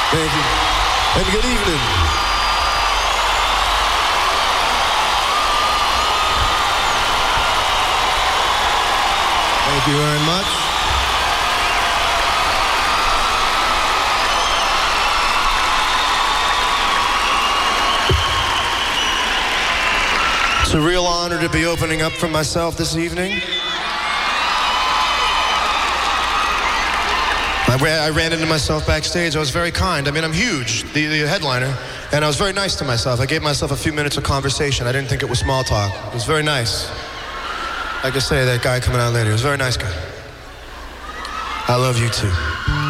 Thank you. And good evening. Thank you very much. It's a real honor to be opening up for myself this evening. I ran into myself backstage. I was very kind. I mean, I'm huge, the headliner, and I was very nice to myself. I gave myself a few minutes of conversation. I didn't think it was small talk. It was very nice. Like I say, that guy coming out later, he was a very nice guy. I love you too.